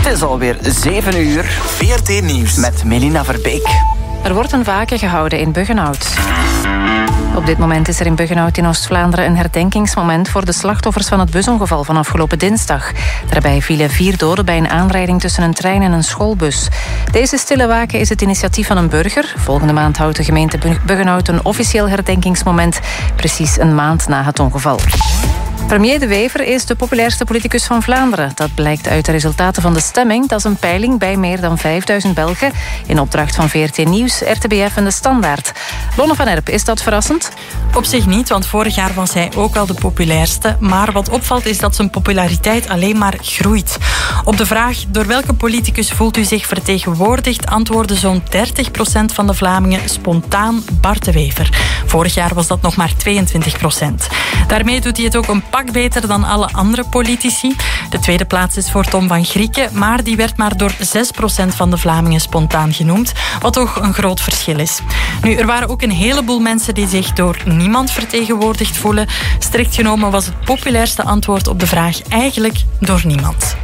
Het is alweer 7 uur. VRT Nieuws. Met Melina Verbeek. Er wordt een waken gehouden in Buggenhout. Op dit moment is er in Buggenhout in Oost-Vlaanderen een herdenkingsmoment voor de slachtoffers van het busongeval van afgelopen dinsdag. Daarbij vielen 4 doden bij een aanrijding tussen een trein en een schoolbus. Deze stille waken is het initiatief van een burger. Volgende maand houdt de gemeente Buggenhout een officieel herdenkingsmoment, precies een maand na het ongeval. Premier De Wever is de populairste politicus van Vlaanderen. Dat blijkt uit de resultaten van de stemming. Dat is een peiling bij meer dan 5000 Belgen in opdracht van VRT Nieuws, RTBF en De Standaard. Lonne van Erp, is dat verrassend? Op zich niet, want vorig jaar was hij ook al de populairste. Maar wat opvalt is dat zijn populariteit alleen maar groeit. Op de vraag door welke politicus voelt u zich vertegenwoordigd, antwoordde zo'n 30% van de Vlamingen spontaan Bart De Wever. Vorig jaar was dat nog maar 22%. Daarmee doet hij het ook een pak beter dan alle andere politici. De tweede plaats is voor Tom van Grieken, maar die werd maar door 6% van de Vlamingen spontaan genoemd, wat toch een groot verschil is. Nu, er waren ook een heleboel mensen die zich door niemand vertegenwoordigd voelen. Strikt genomen was het populairste antwoord op de vraag eigenlijk door niemand.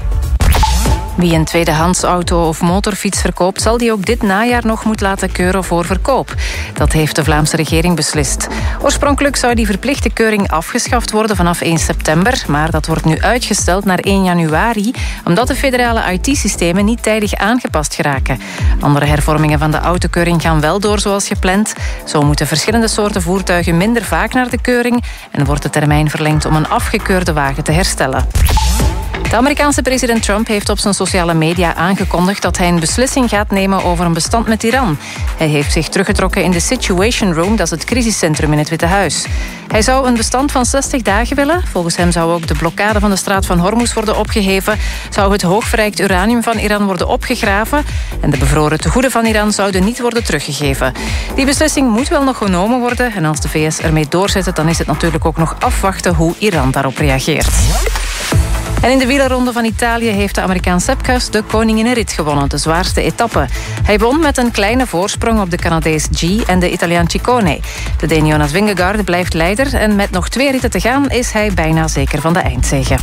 Wie een tweedehands auto of motorfiets verkoopt, zal die ook dit najaar nog moeten laten keuren voor verkoop. Dat heeft de Vlaamse regering beslist. Oorspronkelijk zou die verplichte keuring afgeschaft worden vanaf 1 september, maar dat wordt nu uitgesteld naar 1 januari, omdat de federale IT-systemen niet tijdig aangepast geraken. Andere hervormingen van de autokeuring gaan wel door zoals gepland. Zo moeten verschillende soorten voertuigen minder vaak naar de keuring en wordt de termijn verlengd om een afgekeurde wagen te herstellen. De Amerikaanse president Trump heeft op zijn sociale media aangekondigd dat hij een beslissing gaat nemen over een bestand met Iran. Hij heeft zich teruggetrokken in de Situation Room, dat is het crisiscentrum in het Witte Huis. Hij zou een bestand van 60 dagen willen. Volgens hem zou ook de blokkade van de straat van Hormuz worden opgeheven, zou het hoogverrijkt uranium van Iran worden opgegraven en de bevroren tegoeden van Iran zouden niet worden teruggegeven. Die beslissing moet wel nog genomen worden en als de VS ermee doorzet, dan is het natuurlijk ook nog afwachten hoe Iran daarop reageert. En in de wielerronde van Italië heeft de Amerikaan Sepp Kuss de koninginnenrit gewonnen, de zwaarste etappe. Hij won met een kleine voorsprong op de Canadees G en de Italiaan Ciccone. De Deen Jonas Vingegaard blijft leider en met nog 2 ritten te gaan is hij bijna zeker van de eindzege.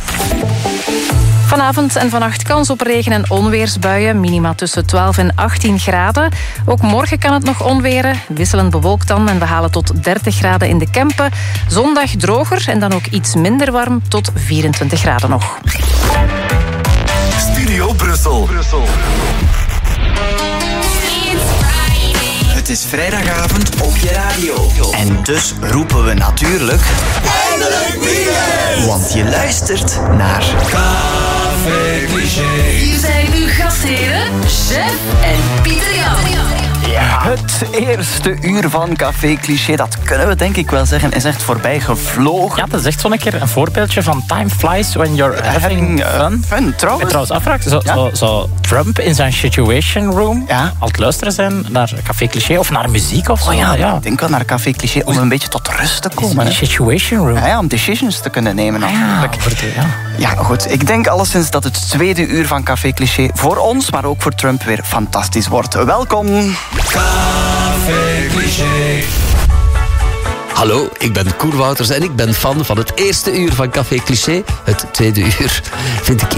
Vanavond en vannacht kans op regen- en onweersbuien. Minima tussen 12 en 18 graden. Ook morgen kan het nog onweren. Wisselend bewolkt dan en we halen tot 30 graden in de Kempen. Zondag droger en dan ook iets minder warm, tot 24 graden nog. Studio Brussel. Het is vrijdagavond op je radio. En dus roepen we natuurlijk... Eindelijk weekend! Want je luistert naar... Café Cliché. Hier zijn uw gastheren, Chef en Pieter Jan. Ja, het eerste uur van Café Cliché, dat kunnen we denk ik wel zeggen, is echt voorbij gevlogen. Ja, dat is echt zo'n keer een voorbeeldje van time flies when you're having fun. Fun, trouwens. En trouwens, afvraag, zou Trump in zijn Situation Room aan het luisteren zijn naar Café Cliché of naar muziek of zo? Oh ja, ik denk wel naar Café Cliché om een beetje tot rust te komen. Een Situation Room. Ja, om decisions te kunnen nemen natuurlijk. Ja, goed. Ik denk alleszins dat het tweede uur van Café Cliché voor ons, maar ook voor Trump weer fantastisch wordt. Welkom. Café Cliché. Hallo, ik ben Koen Wouters en ik ben fan van het eerste uur van Café Cliché. Het tweede uur vind ik